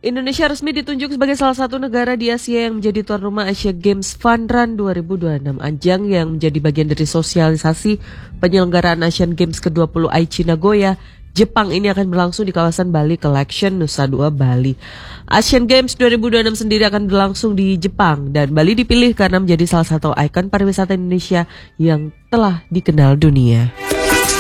Indonesia resmi ditunjuk sebagai salah satu negara di Asia yang menjadi tuan rumah Asia Games Fun Run 2026. Ajang yang menjadi bagian dari sosialisasi penyelenggaraan Asian Games ke-20 Aichi Nagoya, Jepang ini akan berlangsung di kawasan Bali Collection, Nusa Dua, Bali. Asian Games 2026 sendiri akan berlangsung di Jepang dan Bali dipilih karena menjadi salah satu ikon pariwisata Indonesia yang telah dikenal dunia.